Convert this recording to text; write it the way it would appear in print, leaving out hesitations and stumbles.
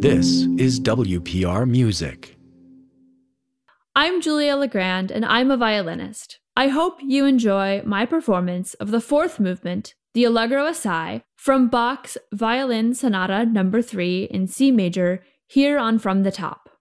This is WPR Music. I'm Julia Legrand, and I'm a violinist. I hope you enjoy my performance of the fourth movement, the Allegro Assai, from Bach's Violin Sonata No. 3 in C major, here on From the Top.